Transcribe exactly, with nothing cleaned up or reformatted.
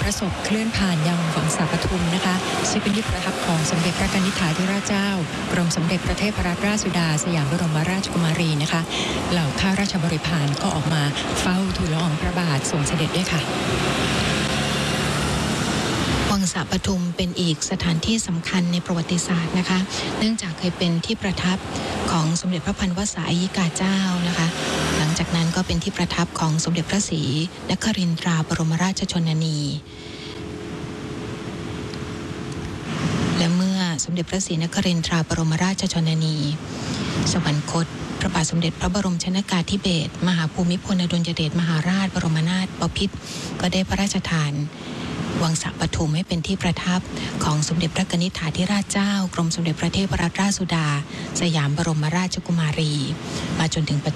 ระศพเคลื่อนผ่านยังวังสาปทุมนะคะซึ่งเป็นที่ประทับของสมเด็จพระกนิษฐาธิราชเจ้ากรมสมเด็จพระเทพรัตนราชสุดาสยามบรมราชกุมารีนะคะเหล่าข้าราชบริพารก็ออกมาเฝ้าทูลละอองพระบาททรงเสด็จด้วยค่ะวังสาปทุมเป็นอีกสถานที่สำคัญในประวัติศาสตร์นะคะเนื่องจากเคยเป็นที่ประทับของสมเด็จพระพันวษาอัยยิกาเจ้านะคะหลังจากนั้นก็เป็นที่ประทับของสมเด็จพระศรีนครินทราบรมราชชนนีและเมื่อสมเด็จพระศรีนครินทราบรมราชชนนีสวรรคตพระบาทสมเด็จพระบรมชนกาธิเบศรมหาภูมิพลอดุลยเดชมหาราชบรมนาถบพิตรก็ได้พระราชทานวังสาปทุมให้เป็นที่ประทับของสมเด็จพระกนิษฐาธิราชเจ้ากรมสมเด็จพระเทพรัตนราชสุดาสยามบรมราชกุมารีมาจนถึงปัจ